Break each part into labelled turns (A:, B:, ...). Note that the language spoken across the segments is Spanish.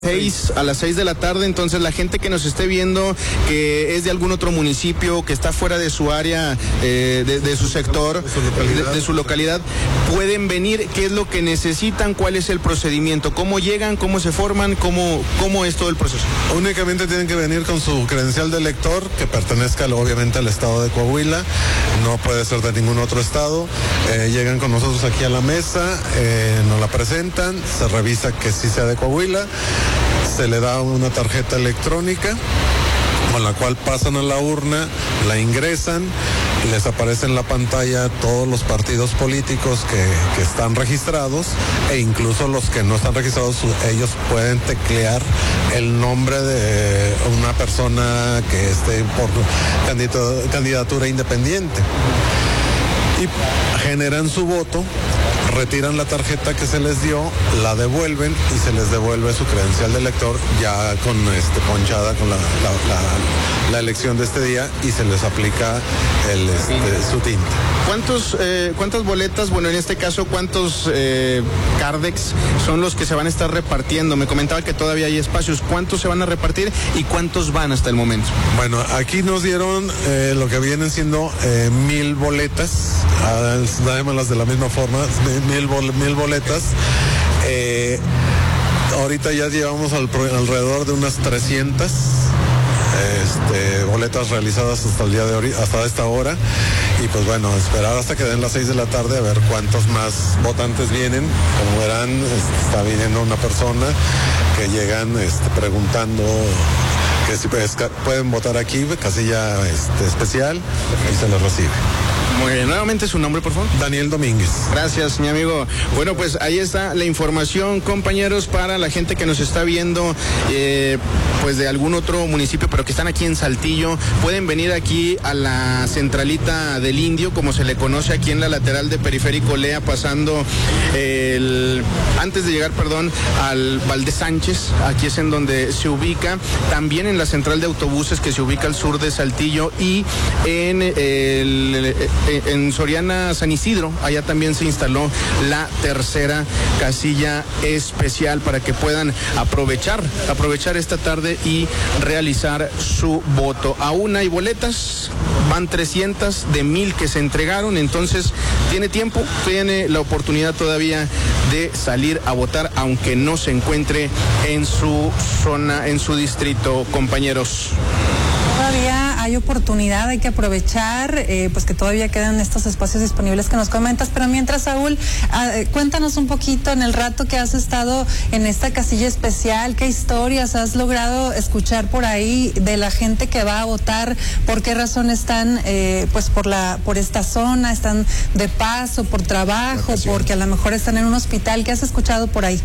A: A las 6 de la tarde, entonces la gente que nos esté viendo, que es de algún otro municipio, que está fuera de su área, de su sector, de su localidad, pueden venir. ¿Qué es lo que necesitan? ¿Cuál es el procedimiento? ¿Cómo llegan? ¿Cómo se forman? ¿Cómo es todo el proceso?
B: Únicamente tienen que venir con su credencial de elector, que pertenezca obviamente al estado de Coahuila, no puede ser de ningún otro estado. Llegan con nosotros aquí a la mesa, nos la presentan, se revisa que sí sea de Coahuila. Se le da una tarjeta electrónica con la cual pasan a la urna, la ingresan, les aparece en la pantalla todos los partidos políticos que están registrados, e incluso los que no están registrados, ellos pueden teclear el nombre de una persona que esté por candidatura independiente. Y generan su voto, retiran la tarjeta que se les dio, la devuelven y se les devuelve su credencial de elector ya con ponchada con la elección de este día, y se les aplica su tinta.
A: ¿Cuántas boletas, bueno, en este caso, cuántos Cardex son los que se van a estar repartiendo? Me comentaba que todavía hay espacios. ¿Cuántos se van a repartir y cuántos van hasta el momento?
B: Bueno, aquí nos dieron lo que vienen siendo 1,000 boletas, dámelas de la misma forma, 1,000 boletas. Ahorita ya llevamos alrededor de unas 300 boletas realizadas hasta el día de hoy, hasta esta hora, y pues bueno, esperar hasta que den las 6 de la tarde a ver cuántos más votantes vienen. Como verán, está viniendo una persona que llegan preguntando que si pueden votar aquí, casilla especial, y se les recibe.
A: Muy bien, nuevamente su nombre, por favor.
B: Daniel Domínguez.
A: Gracias, mi amigo. Bueno, pues ahí está la información, compañeros, para la gente que nos está viendo, pues de algún otro municipio, pero que están aquí en Saltillo. Pueden venir aquí a la centralita del Indio, como se le conoce aquí en la lateral de Periférico Lea, pasando antes de llegar, al Valdés Sánchez. Aquí es en donde se ubica. También en la central de autobuses, que se ubica al sur de Saltillo, y en Soriana San Isidro, allá también se instaló la tercera casilla especial para que puedan aprovechar esta tarde y realizar su voto. Aún hay boletas, van 300 de 1,000 que se entregaron, entonces tiene tiempo, tiene la oportunidad todavía de salir a votar, aunque no se encuentre en su zona, en su distrito, compañeros.
C: Todavía hay oportunidad, hay que aprovechar, pues que todavía quedan estos espacios disponibles que nos comentas, pero mientras, Saúl, cuéntanos un poquito, en el rato que has estado en esta casilla especial, ¿qué historias has logrado escuchar por ahí de la gente que va a votar? ¿Por qué razón están, pues por esta zona, están de paso, por trabajo, porque a lo mejor están en un hospital? ¿Qué has escuchado por ahí?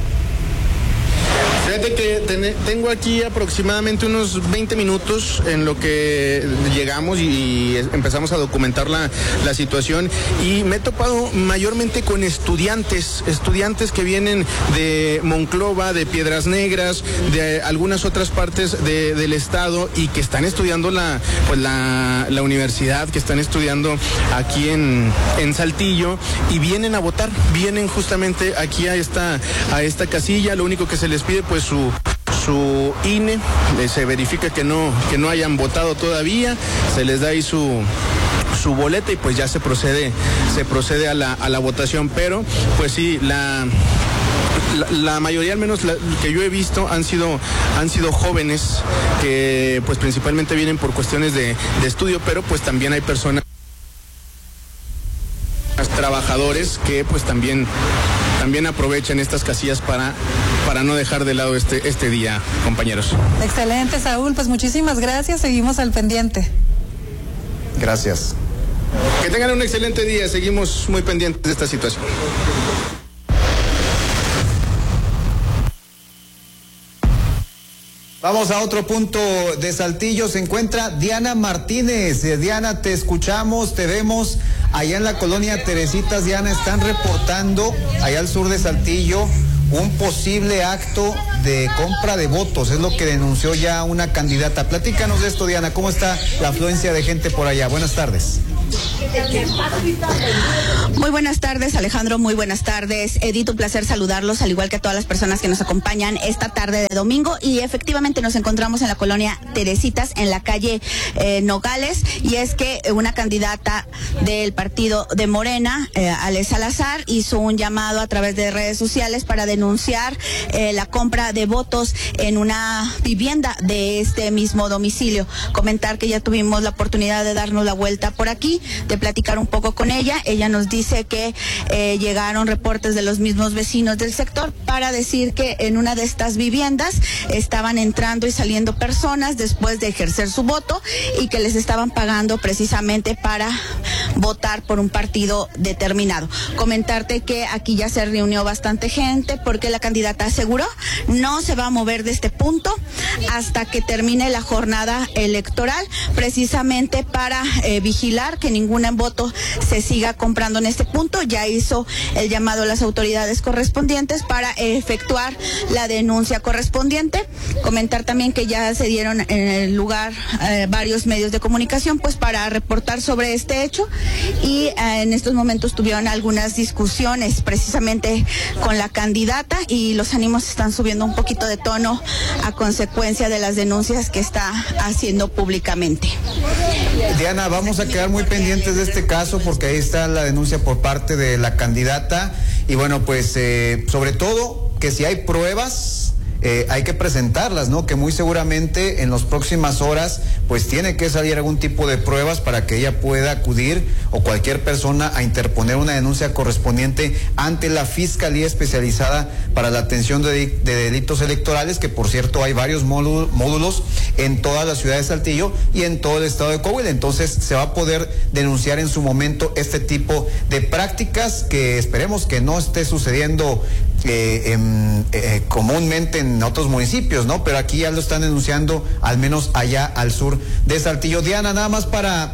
A: Fíjate que tengo aquí aproximadamente unos 20 minutos en lo que llegamos y empezamos a documentar la situación, y me he topado mayormente con estudiantes que vienen de Monclova, de Piedras Negras, de algunas otras partes del estado, y que están estudiando la universidad, que están estudiando aquí en Saltillo, y vienen a votar, vienen justamente aquí a esta casilla. Lo único que se les pide, pues su INE, se verifica que no hayan votado todavía, se les da ahí su boleta, y pues ya se procede a la votación. Pero pues sí, la mayoría, al menos que yo he visto, han sido jóvenes que pues principalmente vienen por cuestiones de estudio, pero pues también hay personas, trabajadores, que pues también aprovechan estas casillas para no dejar de lado este día, compañeros.
C: Excelente, Saúl, pues muchísimas gracias, seguimos al pendiente.
A: Gracias. Que tengan un excelente día, seguimos muy pendientes de esta situación.
D: Vamos a otro punto de Saltillo. Se encuentra Diana Martínez. Diana, te escuchamos, te vemos allá en la colonia Teresitas. Diana, están reportando allá al sur de Saltillo un posible acto de compra de votos. Es lo que denunció ya una candidata. Platícanos de esto, Diana. ¿Cómo está la afluencia de gente por allá? Buenas tardes.
E: Muy buenas tardes, Alejandro, muy buenas tardes. Edith, un placer saludarlos, al igual que a todas las personas que nos acompañan esta tarde de domingo. Y efectivamente nos encontramos en la colonia Teresitas, en la calle Nogales, y es que una candidata del partido de Morena, Ale Salazar, hizo un llamado a través de redes sociales para denunciar la compra de votos en una vivienda de este mismo domicilio. Comentar que ya tuvimos la oportunidad de darnos la vuelta por aquí, de platicar un poco con ella. Ella nos dice que llegaron reportes de los mismos vecinos del sector para decir que en una de estas viviendas estaban entrando y saliendo personas después de ejercer su voto y que les estaban pagando precisamente para votar por un partido determinado. Comentarte que aquí ya se reunió bastante gente porque la candidata aseguró no se va a mover de este punto hasta que termine la jornada electoral, precisamente para vigilar que ningún voto se siga comprando en este punto. Ya hizo el llamado a las autoridades correspondientes para efectuar la denuncia correspondiente. Comentar también que ya se dieron en el lugar varios medios de comunicación pues para reportar sobre este hecho, y en estos momentos tuvieron algunas discusiones precisamente con la candidata y los ánimos están subiendo un poquito de tono a consecuencia de las denuncias que está haciendo públicamente.
D: Diana, vamos a quedar muy pendientes de este caso porque ahí está la denuncia por parte de la candidata y bueno, pues sobre todo que si hay pruebas hay que presentarlas, ¿no? Que muy seguramente en las próximas horas pues tiene que salir algún tipo de pruebas para que ella pueda acudir o cualquier persona a interponer una denuncia correspondiente ante la Fiscalía Especializada para la Atención de Delitos Electorales, que por cierto hay varios módulos en toda la ciudad de Saltillo y en todo el estado de Coahuila. Entonces se va a poder denunciar en su momento este tipo de prácticas que esperemos que no esté sucediendo comúnmente en otros municipios, ¿no? Pero aquí ya lo están denunciando, al menos allá al sur de Saltillo. Diana, nada más para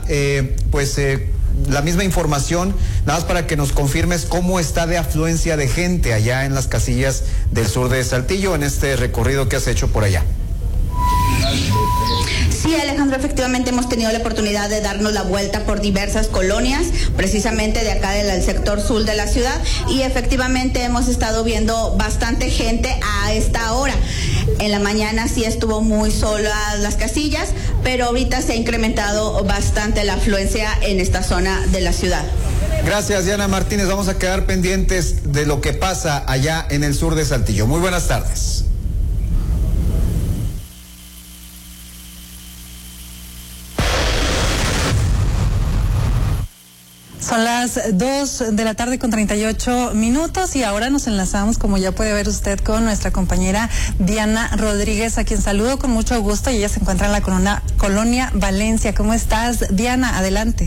D: la misma información, nada más para que nos confirmes cómo está de afluencia de gente allá en las casillas del sur de Saltillo en este recorrido que has hecho por allá.
E: Sí, Alejandro, efectivamente hemos tenido la oportunidad de darnos la vuelta por diversas colonias, precisamente de acá del sector sur de la ciudad, y efectivamente hemos estado viendo bastante gente a esta hora. En la mañana sí estuvo muy sola las casillas, pero ahorita se ha incrementado bastante la afluencia en esta zona de la ciudad.
D: Gracias, Diana Martínez. Vamos a quedar pendientes de lo que pasa allá en el sur de Saltillo. Muy buenas tardes.
C: Son las 2:38 p.m. y ahora nos enlazamos, como ya puede ver usted, con nuestra compañera Diana Rodríguez, a quien saludo con mucho gusto, y ella se encuentra en la colonia Valencia. ¿Cómo estás, Diana? Adelante.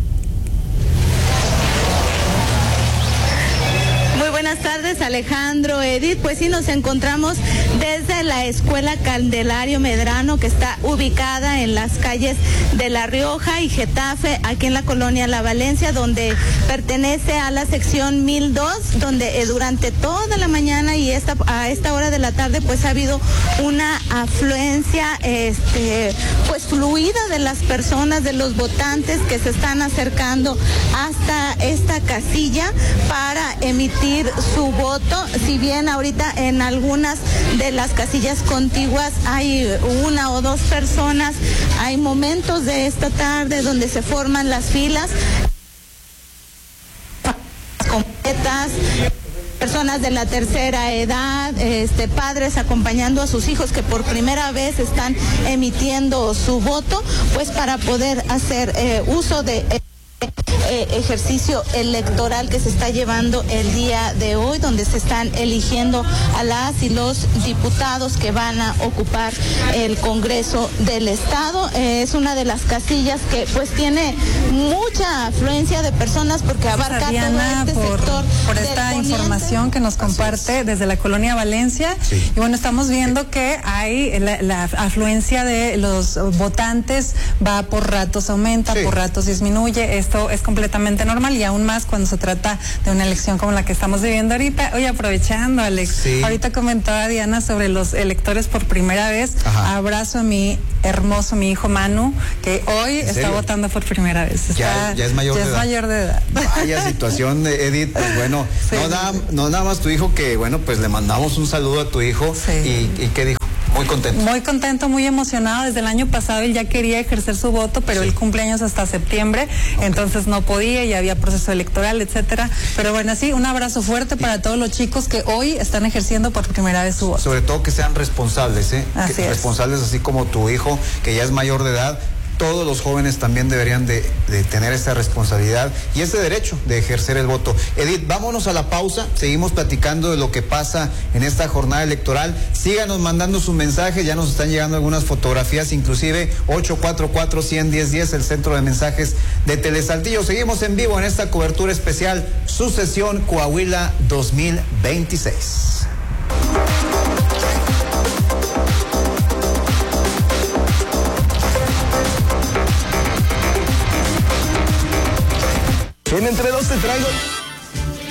F: Buenas tardes, Alejandro, Edith. Pues sí, nos encontramos desde la Escuela Candelario Medrano, que está ubicada en las calles de La Rioja y Getafe, aquí en la colonia La Valencia, donde pertenece a la sección 1002, donde durante toda la mañana y a esta hora de la tarde pues ha habido una afluencia pues fluida de las personas, de los votantes que se están acercando hasta esta casilla para emitir su voto. Si bien ahorita en algunas de las casillas contiguas hay una o dos personas, hay momentos de esta tarde donde se forman las filas completas, personas de la tercera edad, padres acompañando a sus hijos que por primera vez están emitiendo su voto, pues para poder hacer uso de ejercicio electoral que se está llevando el día de hoy, donde se están eligiendo a las y los diputados que van a ocupar el Congreso del Estado. Es una de las casillas que pues tiene mucha afluencia de personas porque abarca
C: Diana,
F: todo este sector.
C: Por esta información que nos comparte desde la colonia Valencia. Sí. Y bueno, estamos viendo que hay la afluencia de los votantes va por ratos aumenta, sí, por ratos disminuye. Esto es completamente completamente normal, y aún más cuando se trata de una elección como la que estamos viviendo ahorita. Oye, aprovechando, Alex,
D: sí.
C: Ahorita comentaba Diana sobre los electores por primera vez.
D: Ajá.
C: Abrazo a mi hermoso, mi hijo Manu, que hoy está votando por primera vez.
D: Ya es mayor de edad.
C: mayor de edad.
D: Vaya situación, Edith, pues bueno,
C: sí.
D: no nada más tu hijo, que bueno, pues le mandamos un saludo a tu hijo.
C: Sí.
D: ¿Y qué dijo? Muy contento.
C: Muy contento, muy emocionado. Desde el año pasado él ya quería ejercer su voto, pero el cumpleaños hasta septiembre, entonces no podía, y había proceso electoral, etcétera. Pero bueno, sí, un abrazo fuerte para todos los chicos que hoy están ejerciendo por primera vez su voto.
D: Sobre todo que sean responsables,
C: Así es.
D: Responsables, así como tu hijo, que ya es mayor de edad. Todos los jóvenes también deberían de tener esa responsabilidad y ese derecho de ejercer el voto. Edith, vámonos a la pausa, seguimos platicando de lo que pasa en esta jornada electoral. Síganos mandando sus mensajes, ya nos están llegando algunas fotografías, inclusive 844-100-1010, el centro de mensajes de Telesaltillo. Seguimos en vivo en esta cobertura especial, Sucesión Coahuila 2026.
G: En Entre Dos te traigo